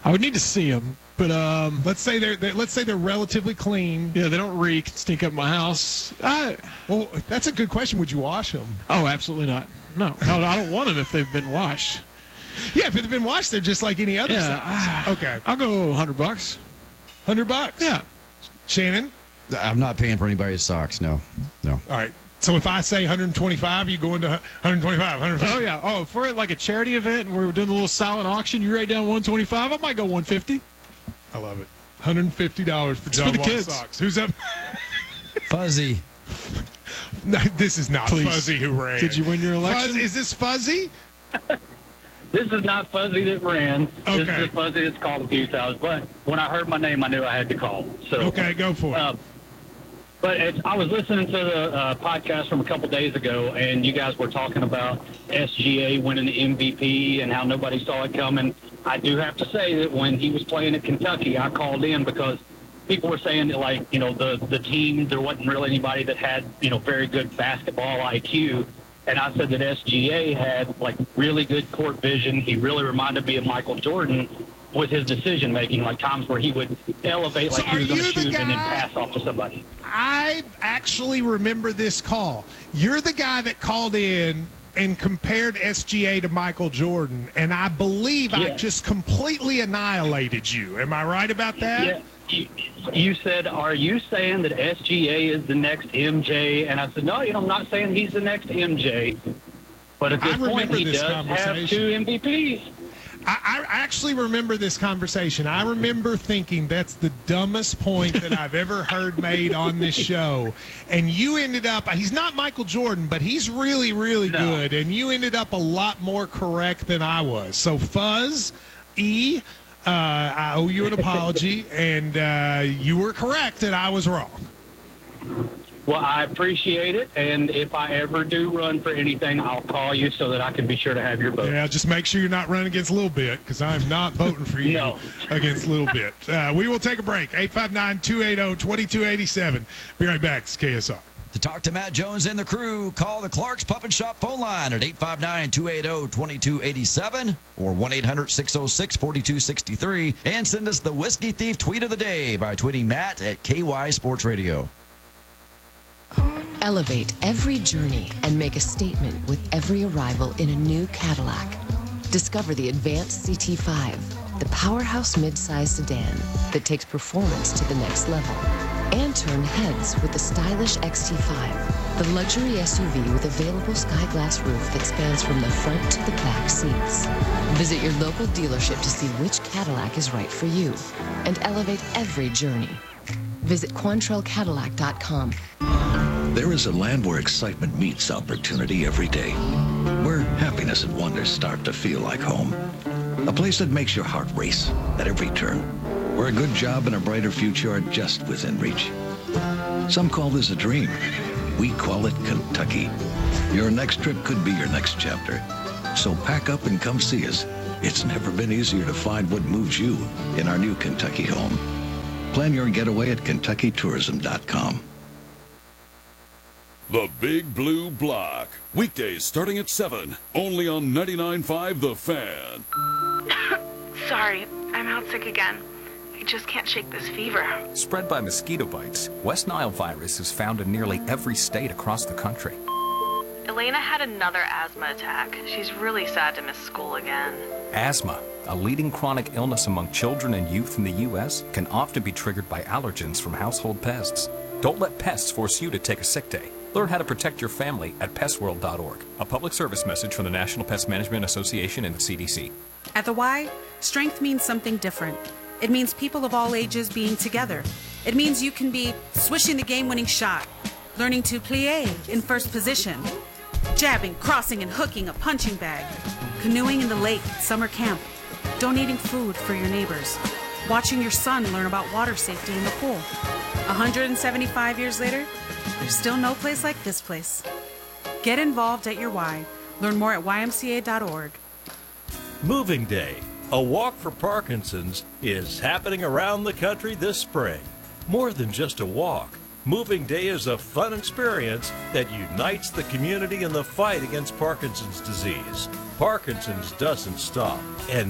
I would need to see them, but Let's say they're relatively clean. yeah, they don't reek, stink up my house. Well, that's a good question. Would you wash them? Oh, absolutely not. No, I don't want them if they've been washed. Yeah, if they've been washed, they're just like any other Yeah. socks. Okay. I'll go $100. $100? Yeah. Shannon? I'm not paying for anybody's socks. No. All right. So if I say 125, you go into 125, 125. Oh, yeah. Oh, if we're at like a charity event and we're doing a little silent auction, you write down 125, I might go 150. I love it. $150 for John for the Wall kids. socks. Who's up? Fuzzy. No, this is not Please. Fuzzy who ran. Did you win your election? Is this Fuzzy? This is not Fuzzy that ran. Okay. This is Fuzzy that's called a few times. But when I heard my name, I knew I had to call. So Okay, go for it. But I was listening to the podcast from a couple days ago, and you guys were talking about SGA winning the MVP and how nobody saw it coming. I do have to say that when he was playing at Kentucky, I called in because people were saying that, like, you know, the team, there wasn't really anybody that had, you know, very good basketball IQ. And I said that SGA had, like, really good court vision. He really reminded me of Michael Jordan with his decision-making, like times where he would elevate like he was going to shoot and then pass off to somebody. I actually remember this call. You're the guy that called in and compared SGA to Michael Jordan, and I believe I just completely annihilated you. Am I right about that? Yeah. You said, are you saying that SGA is the next MJ? And I said, no, you know, I'm not saying he's the next MJ. But at this point, he does have 2 MVPs. I actually remember this conversation. I remember thinking that's the dumbest point that I've ever heard made on this show. And you ended up, he's not Michael Jordan, but he's really, really good. And you ended up a lot more correct than I was. So Fuzz, I owe you an apology. And you were correct and I was wrong. Well, I appreciate it, and if I ever do run for anything, I'll call you so that I can be sure to have your vote. Yeah, just make sure you're not running against Little Bit, because I'm not voting for you against Little Bit. We will take a break. 859-280-2287. Be right back. It's KSR. To talk to Matt Jones and the crew, call the Clark's Puppet Shop phone line at 859-280-2287 or 1-800-606-4263, and send us the Whiskey Thief tweet of the day by tweeting Matt at KY Sports Radio. Elevate every journey and make a statement with every arrival in a new Cadillac. Discover the Advanced CT5, the powerhouse midsize sedan that takes performance to the next level. And turn heads with the stylish XT5, the luxury SUV with available sky glass roof that spans from the front to the back seats. Visit your local dealership to see which Cadillac is right for you and elevate every journey. Visit QuantrellCadillac.com. There is a land where excitement meets opportunity every day, where happiness and wonder start to feel like home. A place that makes your heart race at every turn, where a good job and a brighter future are just within reach. Some call this a dream. We call it Kentucky. Your next trip could be your next chapter. So pack up and come see us. It's never been easier to find what moves you in our new Kentucky home. Plan your getaway at KentuckyTourism.com. The Big Blue Block. Weekdays starting at 7. Only on 99.5 The Fan. Sorry, I'm out sick again. I just can't shake this fever. Spread by mosquito bites, West Nile virus is found in nearly every state across the country. Elena had another asthma attack. She's really sad to miss school again. Asthma, a leading chronic illness among children and youth in the U.S., can often be triggered by allergens from household pests. Don't let pests force you to take a sick day. Learn how to protect your family at pestworld.org. A public service message from the National Pest Management Association and the CDC. At the Y, strength means something different. It means people of all ages being together. It means you can be swishing the game-winning shot, learning to plie in first position, jabbing, crossing, and hooking a punching bag, canoeing in the lake at summer camp, donating food for your neighbors, watching your son learn about water safety in the pool. 175 years later, there's still no place like this place. Get involved at your Y. Learn more at ymca.org. Moving Day, a walk for Parkinson's, is happening around the country this spring. More than just a walk, Moving Day is a fun experience that unites the community in the fight against Parkinson's disease. Parkinson's doesn't stop, and